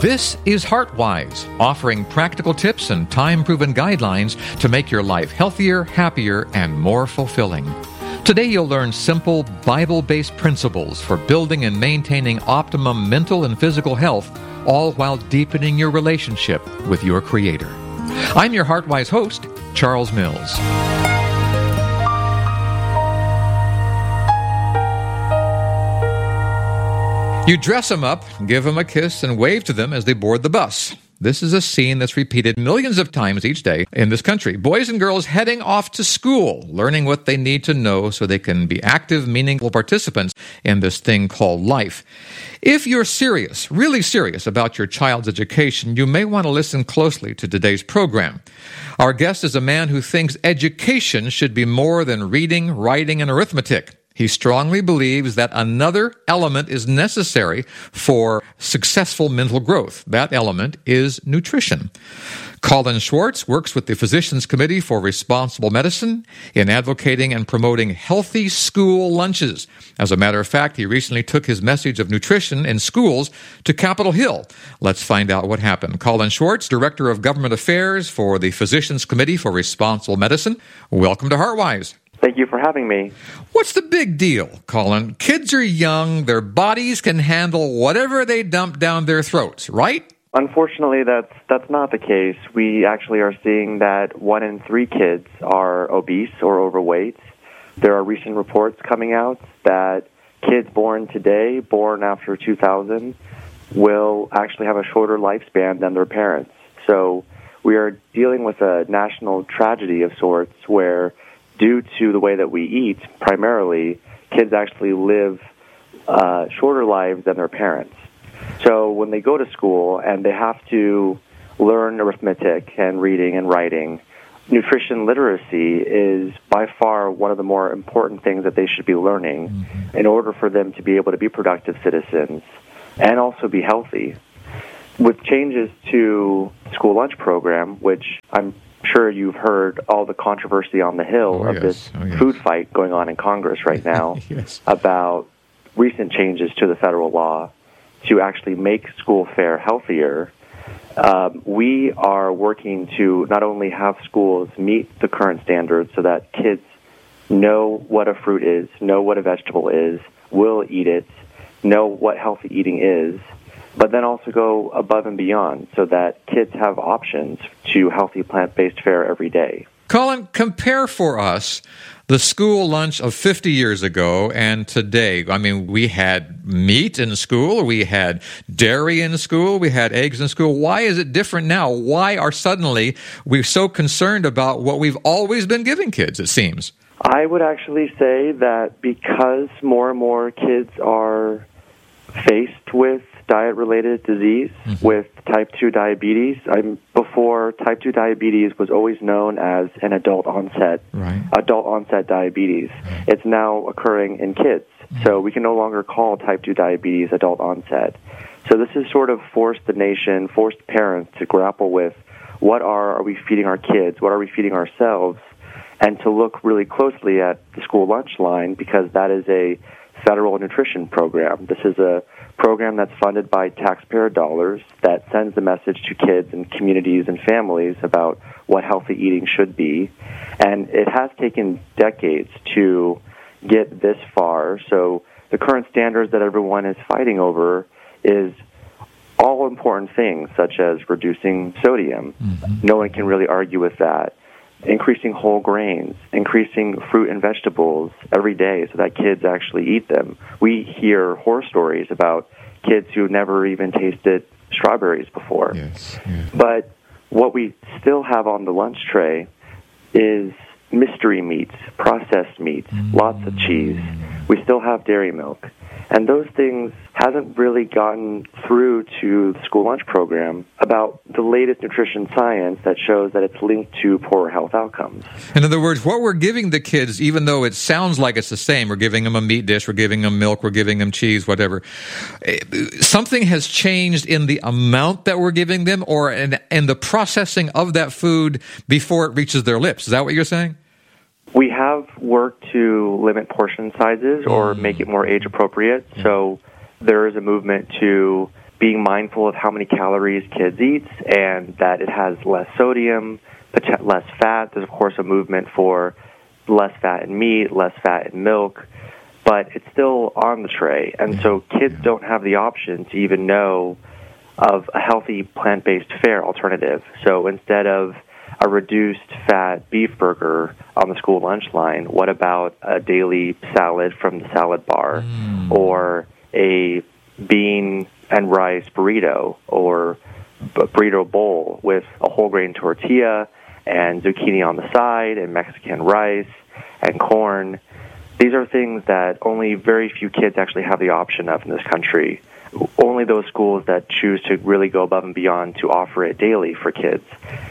This is HeartWise, offering practical tips and time-proven guidelines to make your life healthier, happier, and more fulfilling. Today you'll learn simple, Bible-based principles for building and maintaining optimum mental and physical health, all while deepening your relationship with your Creator. I'm your HeartWise host, Charles Mills. You dress them up, give them a kiss, and wave to them as they board the bus. This is a scene that's repeated millions of times each day in this country. Boys and girls heading off to school, learning what they need to know so they can be active, meaningful participants in this thing called life. If you're serious, really serious about your child's education, you may want to listen closely to today's program. Our guest is a man who thinks education should be more than reading, writing, and arithmetic. He strongly believes that another element is necessary for successful mental growth. That element is nutrition. Colin Schwartz works with the Physicians Committee for Responsible Medicine in advocating and promoting healthy school lunches. As a matter of fact, he recently took his message of nutrition in schools to Capitol Hill. Let's find out what happened. Colin Schwartz, Director of Government Affairs for the Physicians Committee for Responsible Medicine. Welcome to HeartWise. Thank you for having me. What's the big deal, Colin? Kids are young, their bodies can handle whatever they dump down their throats, right? Unfortunately, that's not the case. We actually are seeing that 1 in 3 kids are obese or overweight. There are recent reports coming out that kids born today, born after 2000, will actually have a shorter lifespan than their parents. So we are dealing with a national tragedy of sorts where, due to the way that we eat, primarily, kids actually live shorter lives than their parents. So when they go to school and they have to learn arithmetic and reading and writing, nutrition literacy is by far one of the more important things that they should be learning in order for them to be able to be productive citizens and also be healthy. With changes to the school lunch program, which I'm sure you've heard all the controversy on the Hill of this food fight going on in Congress right now about recent changes to the federal law to actually make school fare healthier. We are working to not only have schools meet the current standards so that kids know what a fruit is, know what a vegetable is, will eat it, know what healthy eating is, but then also go above and beyond so that kids have options to healthy plant-based fare every day. Colin, compare for us the school lunch of 50 years ago and today. I mean, we had meat in school, we had dairy in school, we had eggs in school. Why is it different now? Why are suddenly we so concerned about what we've always been giving kids, it seems? I would actually say that because more and more kids are faced with diet-related disease, with type 2 diabetes. Before, type 2 diabetes was always known as an adult onset diabetes. It's now occurring in kids. So we can no longer call type 2 diabetes adult onset. So this has sort of forced the nation, forced parents to grapple with what are we feeding our kids, what are we feeding ourselves, and to look really closely at the school lunch line because that is a federal nutrition program. This is a program that's funded by taxpayer dollars that sends the message to kids and communities and families about what healthy eating should be. And it has taken decades to get this far. So the current standards that everyone is fighting over is all important things, such as reducing sodium. No one can really argue with that. Increasing whole grains, increasing fruit and vegetables every day so that kids actually eat them. We hear horror stories about kids who never even tasted strawberries before. But what we still have on the lunch tray is mystery meats, processed meats, lots of cheese. We still have dairy milk. And those things hasn't really gotten through to the school lunch program about the latest nutrition science that shows that it's linked to poorer health outcomes. In other words, what we're giving the kids, even though it sounds like it's the same, we're giving them a meat dish, we're giving them milk, we're giving them cheese, whatever, something has changed in the amount that we're giving them or in the processing of that food before it reaches their lips. Is that what you're saying? We have worked to limit portion sizes or make it more age appropriate. So there is a movement to being mindful of how many calories kids eat and that it has less sodium, less fat. There's, of course, a movement for less fat in meat, less fat in milk, but it's still on the tray. And so kids don't have the option to even know of a healthy plant-based fare alternative. So instead of a reduced fat beef burger on the school lunch line, what about a daily salad from the salad bar, or a bean and rice burrito, or a burrito bowl with a whole grain tortilla and zucchini on the side and Mexican rice and corn? These are things that only very few kids actually have the option of in this country. Only those schools that choose to really go above and beyond to offer it daily for kids.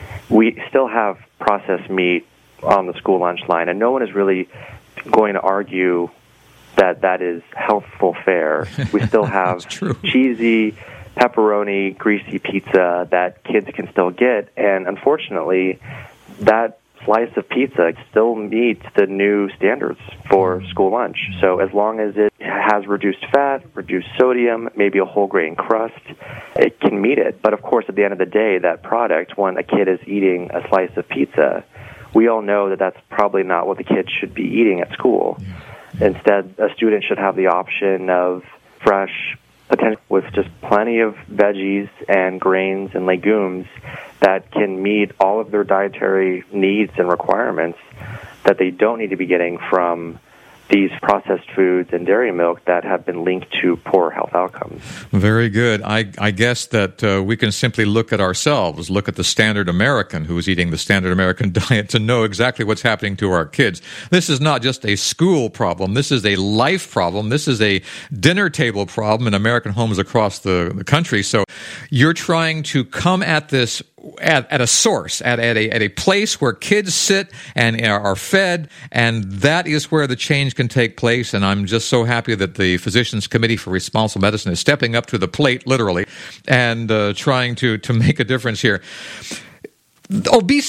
We still have processed meat on the school lunch line, and no one is really going to argue that that is healthful fare. We still have cheesy, pepperoni, greasy pizza that kids can still get, and unfortunately, that slice of pizza still meets the new standards for school lunch. So as long as it has reduced fat, reduced sodium, maybe a whole grain crust, it can meet it. But of course, at the end of the day, that product, when a kid is eating a slice of pizza, we all know that that's probably not what the kid should be eating at school. Instead, a student should have the option of fresh, potentially with just plenty of veggies and grains and legumes that can meet all of their dietary needs and requirements that they don't need to be getting from these processed foods and dairy milk that have been linked to poor health outcomes. Very good. I guess that we can simply look at ourselves, look at the standard American who is eating the standard American diet to know exactly what's happening to our kids. This is not just a school problem. This is a life problem. This is a dinner table problem in American homes across the country. So you're trying to come at this at a source, at a place where kids sit and are fed, and that is where the change can take place. And I'm just so happy that the Physicians Committee for Responsible Medicine is stepping up to the plate, literally, and trying to make a difference here. Obesity